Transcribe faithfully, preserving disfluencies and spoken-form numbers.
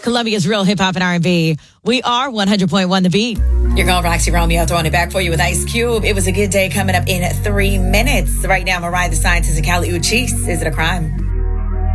Columbia's Real Hip Hop and R and B. We are one hundred point one The Beat. You're going Roxy Romeo throwing it back for you with Ice Cube. It was a good day coming up in three minutes. Right now, Mariah the Scientist and Kali Uchis. Is it a crime?